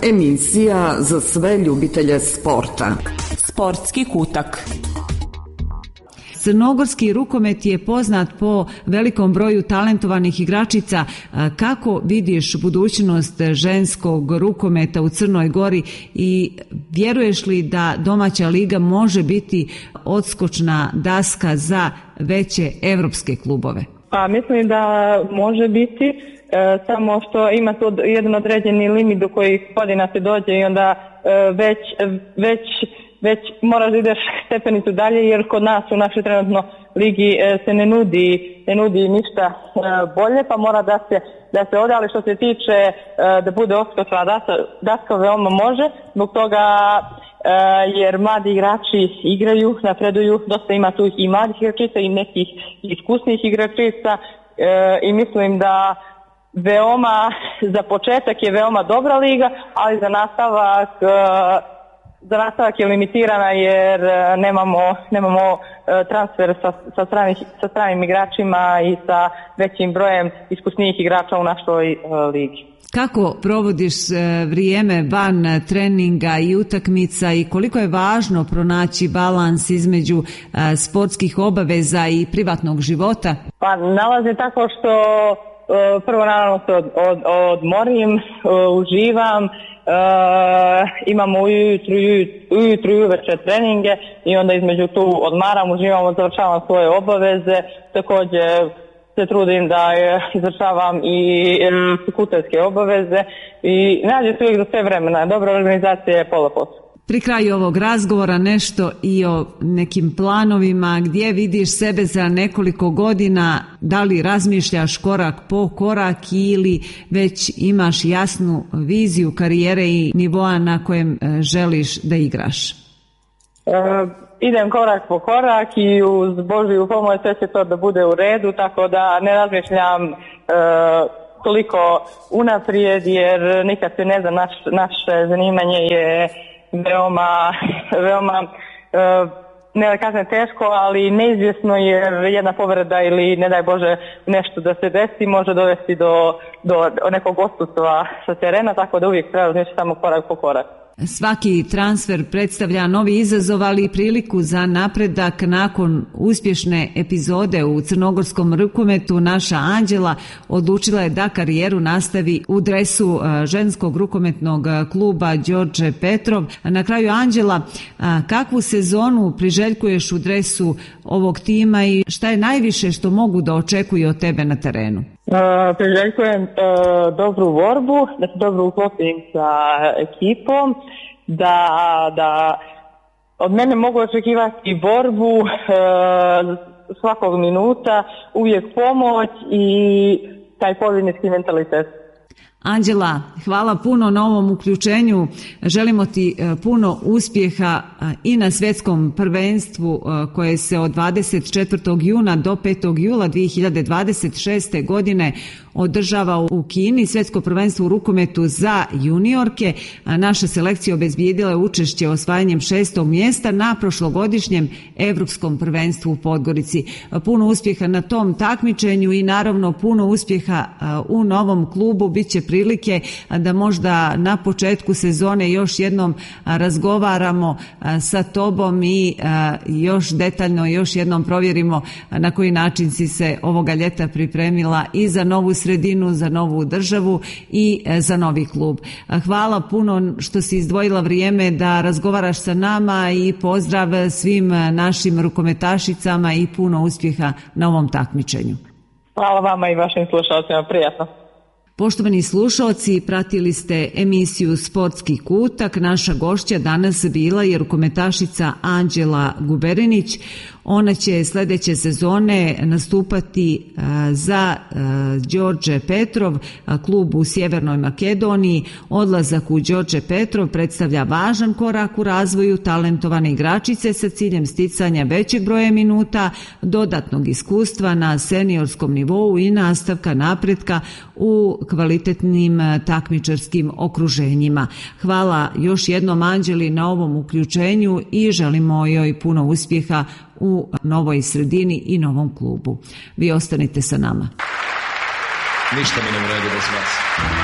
Emisija za sve ljubitelje sporta. Sportski kutak. Crnogorski rukomet je poznat po velikom broju talentovanih igračica. Kako vidiš budućnost ženskog rukometa u Crnoj Gori i vjeruješ li da domaća liga može biti odskočna daska za veće evropske klubove? Pa mislim da može biti, samo što ima tu jedan određeni limit do kojih godina se dođe i onda već moraš da ideš stepenicu dalje, jer kod nas u našoj trenutno ligi se ne nudi ništa bolje, pa mora da se ode, ali što se tiče da bude odskočna daska veoma može, zbog toga jer mladi igrači igraju, napreduju, dosta ima tu i mladih igračica i nekih iskusnih igračica i mislim da za početak je veoma dobra liga, ali za nastavak je limitirana jer nemamo transfer sa stranim igračima i sa većim brojem iskusnijih igrača u našoj ligi. Kako provodiš vrijeme van treninga i utakmica i koliko je važno pronaći balans između sportskih obaveza i privatnog života? Pa nalazi tako što prvo naravno se odmorim, uživam, imamo ujutru i uveče treninge i onda između tu odmaram, uživam, završavam svoje obaveze, također se trudim da izvršavam i fakultetske obaveze i nađe se uvijek za sve vremena. Dobra organizacija je pola posla. Pri kraju ovog razgovora nešto i o nekim planovima, gdje vidiš sebe za nekoliko godina, da li razmišljaš korak po korak ili već imaš jasnu viziju karijere i nivoa na kojem želiš da igraš? Idem korak po korak i uz Božju pomoć sve će to da bude u redu, tako da ne razmišljam toliko unaprijed jer nikad se ne zna, naše zanimanje je veoma ne da kažem teško, ali neizvjesno jer jedna povreda ili ne daj Bože nešto da se desi može dovesti do nekog odsustva sa terena, tako da uvijek treba razmišljati samo korak po korak. Svaki transfer predstavlja novi izazov, ali i priliku za napredak. Nakon uspješne epizode u crnogorskom rukometu, naša Anđela odlučila je da karijeru nastavi u dresu ženskog rukometnog kluba Đorđe Petrov. Na kraju, Anđela, kakvu sezonu priželjkuješ u dresu ovog tima i šta je najviše što mogu da očekuju od tebe na terenu? Priželjkujem dobru borbu, da se dobro uklopim sa ekipom, da od mene mogu očekivati borbu svakog minuta, uvijek pomoć i taj pobjednički mentalitet. Anđela, hvala puno na ovom uključenju. Želimo ti puno uspjeha i na svjetskom prvenstvu koje se od 24. juna do 5. jula 2026. godine održava u Kini, svjetsko prvenstvo u rukometu za juniorke. Naša selekcija obezbijedila je učešće osvajanjem 6. mjesta na prošlogodišnjem evropskom prvenstvu u Podgorici. Puno uspjeha na tom takmičenju i naravno puno uspjeha u novom klubu. Biće prilike da možda na početku sezone još jednom razgovaramo sa tobom i još detaljno još jednom provjerimo na koji način si se ovoga ljeta pripremila i za novu sredinu, za novu državu i za novi klub. Hvala puno što si izdvojila vrijeme da razgovaraš sa nama i pozdrav svim našim rukometašicama i puno uspjeha na ovom takmičenju. Hvala vama i vašim slušalcima, prijatno. Poštovani slušalci, pratili ste emisiju Sportski kutak. Naša gošća danas bila je rukometašica Anđela Guberinić. Ona će sljedeće sezone nastupati za Đorđe Petrov, klub u Sjevernoj Makedoniji. Odlazak u Đorđe Petrov predstavlja važan korak u razvoju talentovane igračice sa ciljem sticanja većeg broja minuta, dodatnog iskustva na seniorskom nivou i nastavka napretka u kvalitetnim takmičarskim okruženjima. Hvala još jednom Anđeli na ovom uključenju i želimo joj puno uspjeha u novoj sredini i novom klubu. Vi ostanite sa nama. Ništa mi ne uredi bez vas.